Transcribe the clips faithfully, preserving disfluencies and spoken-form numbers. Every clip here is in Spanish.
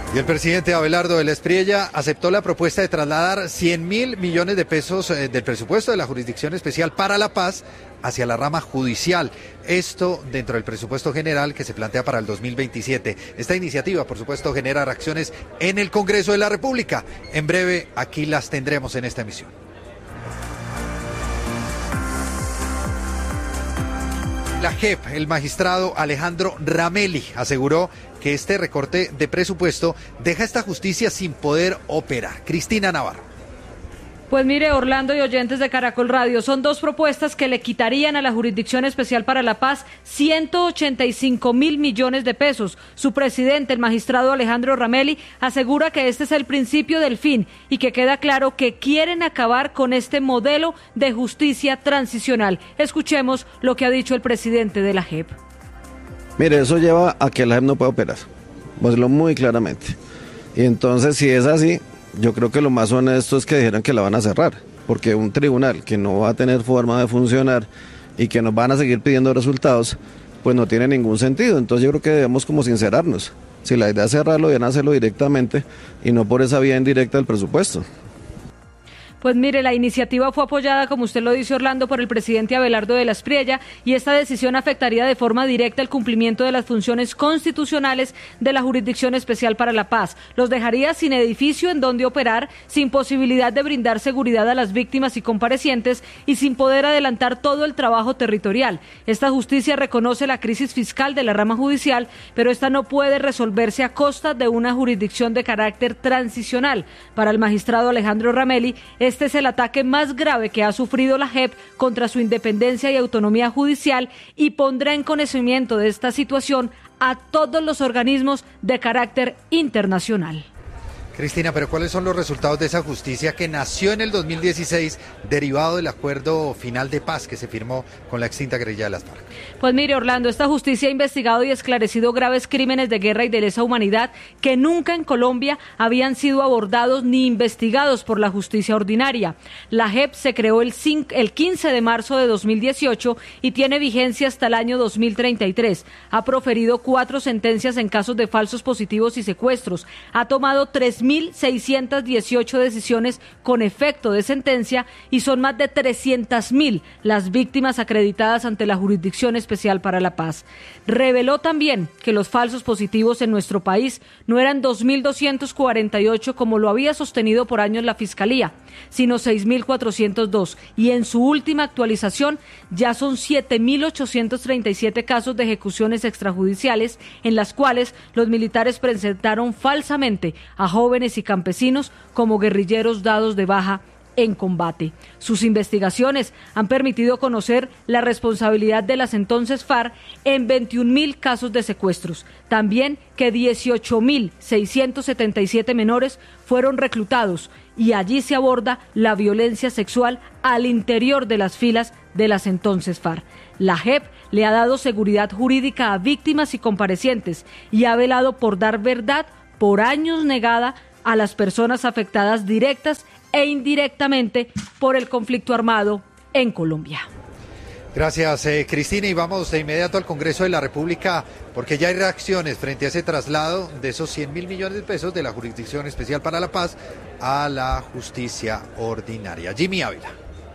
Y el presidente Abelardo de la Espriella aceptó la propuesta de trasladar cien mil millones de pesos eh, del presupuesto de la Jurisdicción Especial para la Paz hacia la rama judicial. Esto dentro del presupuesto general que se plantea para el dos mil veintisiete. Esta iniciativa, por supuesto, genera reacciones en el Congreso de la República. En breve, aquí las tendremos en esta emisión. La J E P, el magistrado Alejandro Ramelli, aseguró que este recorte de presupuesto deja a esta justicia sin poder operar. Cristina Navarro. Pues mire, Orlando y oyentes de Caracol Radio, son dos propuestas que le quitarían a la Jurisdicción Especial para la Paz ciento ochenta y cinco mil millones de pesos. Su presidente, el magistrado Alejandro Ramelli, asegura que este es el principio del fin y que queda claro que quieren acabar con este modelo de justicia transicional. Escuchemos lo que ha dicho el presidente de la J E P. Mire, eso lleva a que la J E P no pueda operar, pues lo muy claramente. Y entonces, si es así, yo creo que lo más honesto es que dijeran que la van a cerrar, porque un tribunal que no va a tener forma de funcionar y que nos van a seguir pidiendo resultados, pues no tiene ningún sentido. Entonces yo creo que debemos como sincerarnos. Si la idea es cerrarlo, deben hacerlo directamente y no por esa vía indirecta del presupuesto. Pues mire, la iniciativa fue apoyada, como usted lo dice, Orlando, por el presidente Abelardo de la Espriella, y esta decisión afectaría de forma directa el cumplimiento de las funciones constitucionales de la Jurisdicción Especial para la Paz. Los dejaría sin edificio en donde operar, sin posibilidad de brindar seguridad a las víctimas y comparecientes y sin poder adelantar todo el trabajo territorial. Esta justicia reconoce la crisis fiscal de la rama judicial, pero esta no puede resolverse a costa de una jurisdicción de carácter transicional. Para el magistrado Alejandro Ramelli, este es el ataque más grave que ha sufrido la J E P contra su independencia y autonomía judicial y pondrá en conocimiento de esta situación a todos los organismos de carácter internacional. Cristina, pero ¿cuáles son los resultados de esa justicia que nació en el dos mil dieciséis, derivado del acuerdo final de paz que se firmó con la extinta guerrilla de las FARC? Pues mire, Orlando, esta justicia ha investigado y esclarecido graves crímenes de guerra y de lesa humanidad que nunca en Colombia habían sido abordados ni investigados por la justicia ordinaria. La J E P se creó el, cinco, el quince de marzo de dos mil dieciocho y tiene vigencia hasta el año dos mil treinta y tres. Ha proferido cuatro sentencias en casos de falsos positivos y secuestros. Ha tomado tres mil seiscientas dieciocho decisiones con efecto de sentencia y son más de trescientas mil las víctimas acreditadas ante la Jurisdicción Especial para la Paz. Reveló también que los falsos positivos en nuestro país no eran dos mil doscientos cuarenta y ocho como lo había sostenido por años la Fiscalía, sino seis mil cuatrocientos dos, y en su última actualización ya son siete mil ochocientos treinta y siete casos de ejecuciones extrajudiciales en las cuales los militares presentaron falsamente a jóvenes y campesinos como guerrilleros dados de baja en combate. Sus investigaciones han permitido conocer la responsabilidad de las entonces FARC en veintiún mil casos de secuestros. También que dieciocho mil seiscientos setenta y siete menores fueron reclutados y allí se aborda la violencia sexual al interior de las filas de las entonces FARC. La J E P le ha dado seguridad jurídica a víctimas y comparecientes y ha velado por dar verdad por años negada a las personas afectadas directas e indirectamente por el conflicto armado en Colombia. Gracias, eh, Cristina, y vamos de inmediato al Congreso de la República porque ya hay reacciones frente a ese traslado de esos cien mil millones de pesos de la Jurisdicción Especial para la Paz a la justicia ordinaria. Jimmy Ávila.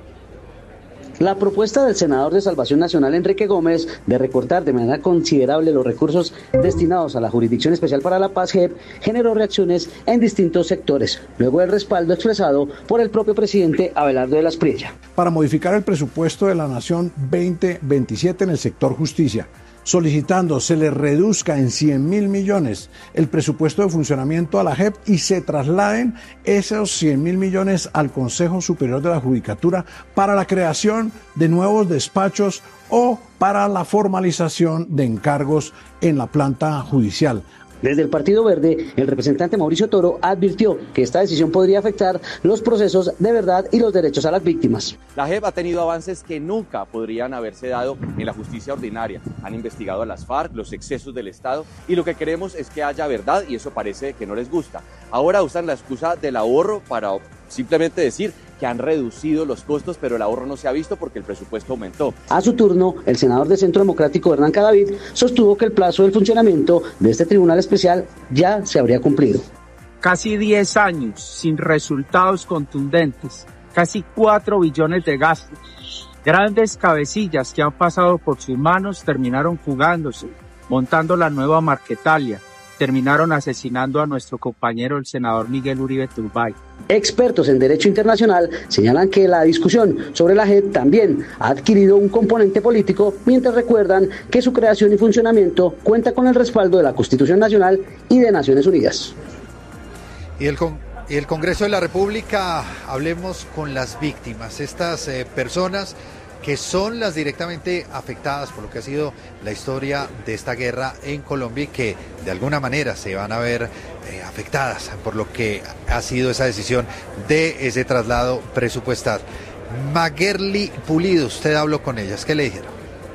La propuesta del senador de Salvación Nacional, Enrique Gómez, de recortar de manera considerable los recursos destinados a la Jurisdicción Especial para la Paz, J E P, generó reacciones en distintos sectores, luego del respaldo expresado por el propio presidente Abelardo de la Espriella. Para modificar el presupuesto de la Nación veinte veintisiete en el sector justicia, solicitando se le reduzca en cien mil millones el presupuesto de funcionamiento a la J E P y se trasladen esos cien mil millones al Consejo Superior de la Judicatura para la creación de nuevos despachos o para la formalización de encargos en la planta judicial. Desde el Partido Verde, el representante Mauricio Toro advirtió que esta decisión podría afectar los procesos de verdad y los derechos a las víctimas. La J E P ha tenido avances que nunca podrían haberse dado en la justicia ordinaria. Han investigado a las FARC, los excesos del Estado, y lo que queremos es que haya verdad, y eso parece que no les gusta. Ahora usan la excusa del ahorro para simplemente decir que han reducido los costos, pero el ahorro no se ha visto porque el presupuesto aumentó. A su turno, el senador de Centro Democrático, Hernán Cadavid, sostuvo que el plazo del funcionamiento de este tribunal especial ya se habría cumplido. Casi diez años sin resultados contundentes, casi cuatro billones de gastos. Grandes cabecillas que han pasado por sus manos terminaron fugándose, montando la nueva Marquetalia. Terminaron asesinando a nuestro compañero el senador Miguel Uribe Turbay. Expertos en derecho internacional señalan que la discusión sobre la J E P también ha adquirido un componente político, mientras recuerdan que su creación y funcionamiento cuenta con el respaldo de la Constitución Nacional y de Naciones Unidas. Y el, con, y el Congreso de la República, hablemos con las víctimas, estas eh, personas que son las directamente afectadas por lo que ha sido la historia de esta guerra en Colombia y que de alguna manera se van a ver eh, afectadas por lo que ha sido esa decisión de ese traslado presupuestal. Maguerli Pulido, usted habló con ellas, ¿qué le dijeron?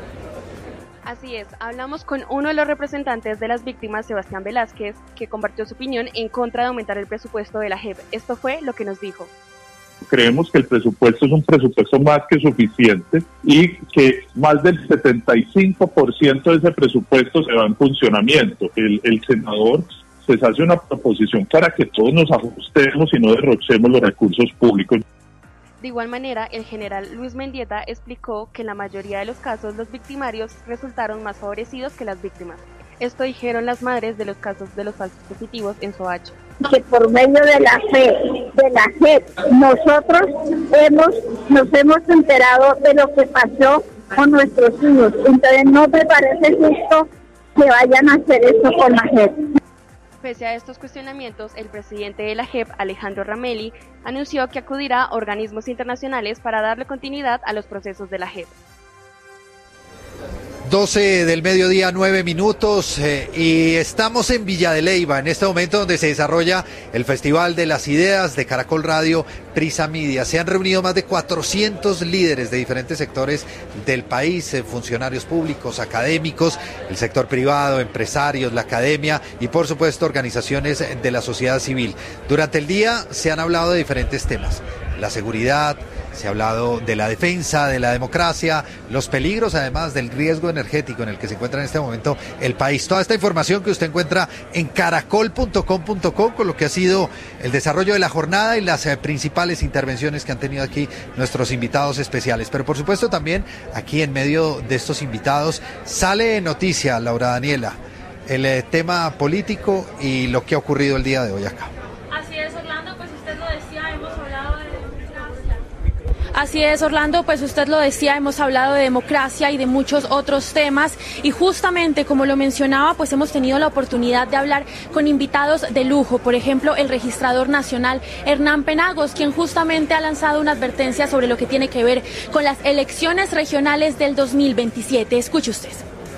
Así es, hablamos con uno de los representantes de las víctimas, Sebastián Velázquez, que compartió su opinión en contra de aumentar el presupuesto de la J E P. Esto fue lo que nos dijo. Creemos que el presupuesto es un presupuesto más que suficiente y que más del setenta y cinco por ciento de ese presupuesto se va en funcionamiento. El, el senador se hace una proposición para que todos nos ajustemos y no derrochemos los recursos públicos. De igual manera, el general Luis Mendieta explicó que en la mayoría de los casos los victimarios resultaron más favorecidos que las víctimas. Esto dijeron las madres de los casos de los falsos positivos en Soacha. Que por medio de la fe, de la J E P, nosotros hemos, nos hemos enterado de lo que pasó con nuestros hijos. Entonces no me parece justo que vayan a hacer esto con la J E P. Pese a estos cuestionamientos, el presidente de la J E P, Alejandro Ramelli, anunció que acudirá a organismos internacionales para darle continuidad a los procesos de la J E P. doce del mediodía, nueve minutos, eh, y estamos en Villa de Leyva, en este momento donde se desarrolla el Festival de las Ideas de Caracol Radio, Prisa Media. Se han reunido más de cuatrocientos líderes de diferentes sectores del país, eh, funcionarios públicos, académicos, el sector privado, empresarios, la academia y por supuesto organizaciones de la sociedad civil. Durante el día se han hablado de diferentes temas, la seguridad, se ha hablado de la defensa de la democracia, los peligros además del riesgo energético en el que se encuentra en este momento el país. Toda esta información que usted encuentra en caracol punto com punto co con lo que ha sido el desarrollo de la jornada y las eh, principales intervenciones que han tenido aquí nuestros invitados especiales. Pero por supuesto también aquí en medio de estos invitados sale noticia, Laura Daniela, el eh, tema político y lo que ha ocurrido el día de hoy acá. Así es, Orlando, pues usted lo decía, hemos hablado de... Así es, Orlando, pues usted lo decía, hemos hablado de democracia y de muchos otros temas y justamente como lo mencionaba, pues hemos tenido la oportunidad de hablar con invitados de lujo, por ejemplo, el registrador nacional Hernán Penagos, quien justamente ha lanzado una advertencia sobre lo que tiene que ver con las elecciones regionales del dos mil veintisiete. Escuche usted.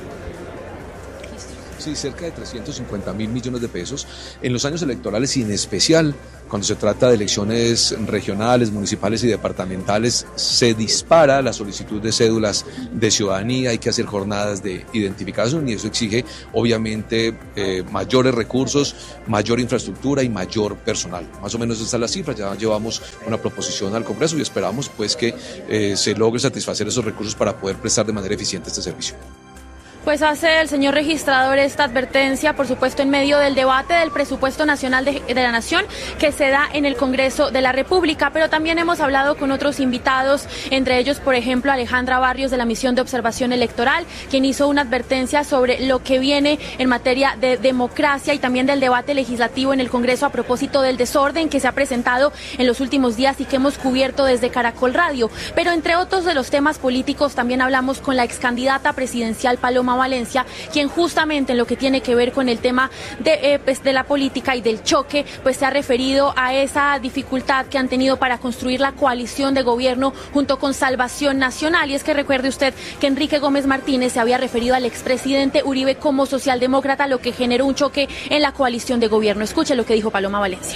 Sí, cerca de trescientos cincuenta mil millones de pesos en los años electorales y en especial cuando se trata de elecciones regionales, municipales y departamentales, se dispara la solicitud de cédulas de ciudadanía, hay que hacer jornadas de identificación y eso exige obviamente eh, mayores recursos, mayor infraestructura y mayor personal. Más o menos esa es la cifra, ya llevamos una proposición al Congreso y esperamos pues que eh, se logre satisfacer esos recursos para poder prestar de manera eficiente este servicio. Pues hace el señor registrador esta advertencia, por supuesto, en medio del debate del presupuesto nacional de, de la Nación que se da en el Congreso de la República, pero también hemos hablado con otros invitados, entre ellos, por ejemplo, Alejandra Barrios de la Misión de Observación Electoral, quien hizo una advertencia sobre lo que viene en materia de democracia y también del debate legislativo en el Congreso a propósito del desorden que se ha presentado en los últimos días y que hemos cubierto desde Caracol Radio. Pero entre otros de los temas políticos también hablamos con la excandidata presidencial Paloma Valencia, quien justamente en lo que tiene que ver con el tema de, eh, pues, de la política y del choque, pues se ha referido a esa dificultad que han tenido para construir la coalición de gobierno junto con Salvación Nacional. Y es que recuerde usted que Enrique Gómez Martínez se había referido al expresidente Uribe como socialdemócrata, lo que generó un choque en la coalición de gobierno. Escuche lo que dijo Paloma Valencia.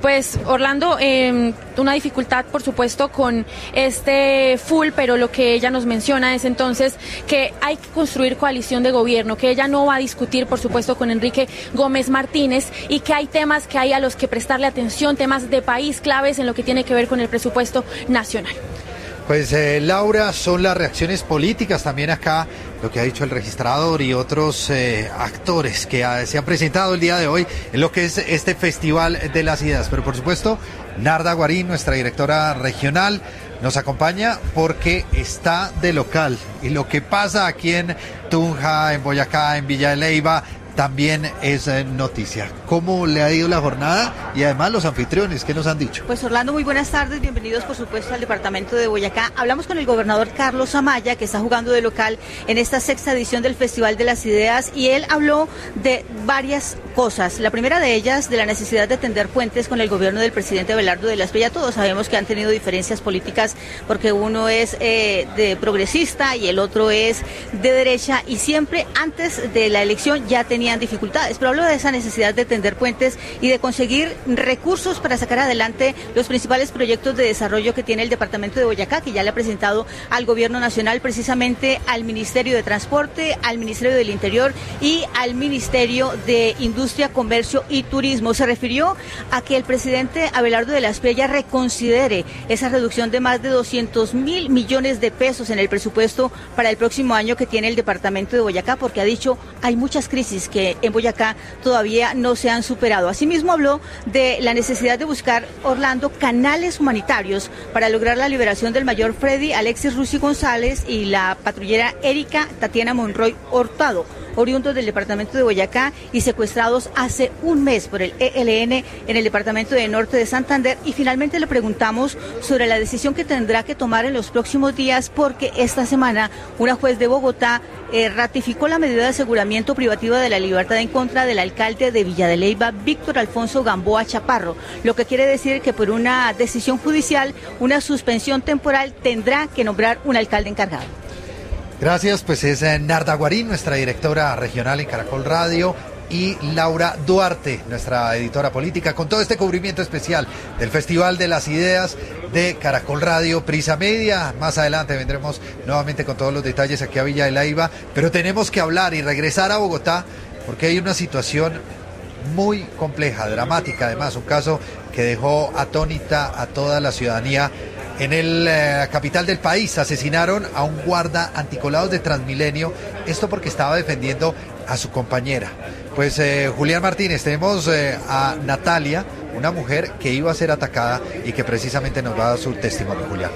Pues Orlando, eh, una dificultad por supuesto con este full, pero lo que ella nos menciona es entonces que hay que construir coalición de gobierno, que ella no va a discutir por supuesto con Enrique Gómez Martínez y que hay temas que hay a los que prestarle atención, temas de país claves en lo que tiene que ver con el presupuesto nacional. Pues eh, Laura, son las reacciones políticas también acá, lo que ha dicho el registrador y otros eh, actores que ha, se han presentado el día de hoy en lo que es este Festival de las Ideas. Pero por supuesto, Narda Guarín, nuestra directora regional, nos acompaña porque está de local. Y lo que pasa aquí en Tunja, en Boyacá, en Villa de Leyva, también es eh, noticia. ¿Cómo le ha ido la jornada? Y además los anfitriones, ¿qué nos han dicho? Pues Orlando, muy buenas tardes, bienvenidos por supuesto al departamento de Boyacá. Hablamos con el gobernador Carlos Amaya, que está jugando de local en esta sexta edición del Festival de las Ideas, y él habló de varias cosas. La primera de ellas, de la necesidad de tender puentes con el gobierno del presidente Abelardo de la Espriella. Todos sabemos que han tenido diferencias políticas porque uno es eh, de progresista y el otro es de derecha, y siempre antes de la elección ya tenía dificultades, pero hablo de esa necesidad de tender puentes y de conseguir recursos para sacar adelante los principales proyectos de desarrollo que tiene el departamento de Boyacá, que ya le ha presentado al gobierno nacional, precisamente al Ministerio de Transporte, al Ministerio del Interior y al Ministerio de Industria, Comercio y Turismo. Se refirió a que el presidente Abelardo de la Espriella reconsidere esa reducción de más de doscientos mil millones de pesos en el presupuesto para el próximo año que tiene el departamento de Boyacá, porque ha dicho hay muchas crisis que en Boyacá todavía no se han superado. Asimismo habló de la necesidad de buscar, Orlando, canales humanitarios para lograr la liberación del mayor Freddy Alexis Rusi González y la patrullera Erika Tatiana Monroy Hurtado, oriundos del departamento de Boyacá y secuestrados hace un mes por el E L N en el departamento de Norte de Santander. Y finalmente le preguntamos sobre la decisión que tendrá que tomar en los próximos días, porque esta semana una juez de Bogotá eh, ratificó la medida de aseguramiento privativa de la libertad en contra del alcalde de Villa de Leyva, Víctor Alfonso Gamboa Chaparro, lo que quiere decir que por una decisión judicial, una suspensión temporal, tendrá que nombrar un alcalde encargado. Gracias, pues es Narda Guarín, nuestra directora regional en Caracol Radio, y Laura Duarte, nuestra editora política, con todo este cubrimiento especial del Festival de las Ideas de Caracol Radio, Prisa Media. Más adelante vendremos nuevamente con todos los detalles aquí a Villa de Leyva, pero tenemos que hablar y regresar a Bogotá porque hay una situación muy compleja, dramática además, un caso que dejó atónita a toda la ciudadanía. En el eh, capital del país asesinaron a un guarda anticolados de Transmilenio, esto porque estaba defendiendo a su compañera. Pues eh, Julián Martínez, tenemos eh, a Natalia, una mujer que iba a ser atacada y que precisamente nos va a dar su testimonio. Julián.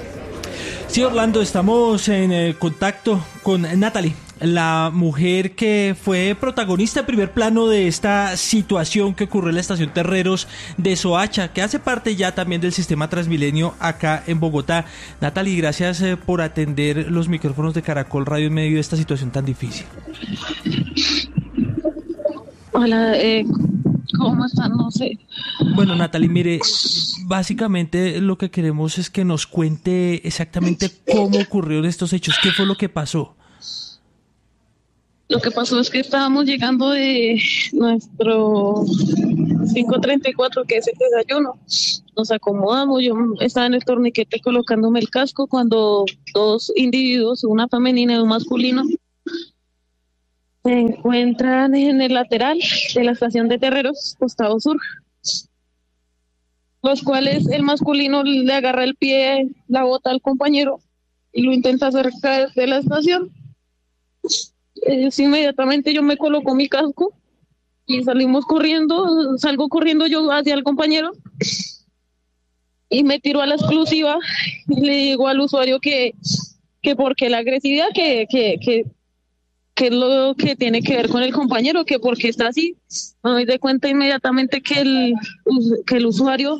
Sí, Orlando, estamos en eh, contacto con Natalie, la mujer que fue protagonista en primer plano de esta situación que ocurrió en la estación Terreros de Soacha, que hace parte ya también del sistema Transmilenio acá en Bogotá. Natalie, gracias eh, por atender los micrófonos de Caracol Radio en medio de esta situación tan difícil. Hola, eh, ¿cómo están? No sé. Bueno, Natalie, mire, básicamente lo que queremos es que nos cuente exactamente cómo ocurrieron estos hechos, qué fue lo que pasó. Lo que pasó es que estábamos llegando de nuestro cinco treinta y cuatro, que es el desayuno. Nos acomodamos, yo estaba en el torniquete colocándome el casco cuando dos individuos, una femenina y un masculino, se encuentran en el lateral de la estación de Terreros, costado sur, los cuales el masculino le agarra el pie, la bota al compañero y lo intenta hacer caer de la estación. Ellos inmediatamente yo me coloco mi casco y salimos corriendo, salgo corriendo yo hacia el compañero y me tiro a la exclusiva y le digo al usuario que, que porque la agresividad que, que, que, que es lo que tiene que ver con el compañero, que porque está así. Me doy de cuenta inmediatamente que el, que el usuario